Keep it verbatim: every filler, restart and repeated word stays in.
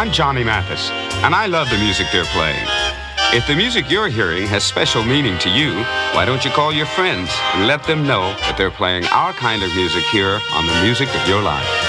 I'm Johnny Mathis, and I love the music they're playing. If the music you're hearing has special meaning to you, why don't you call your friends and let them know that they're playing our kind of music here on the Music of Your Life.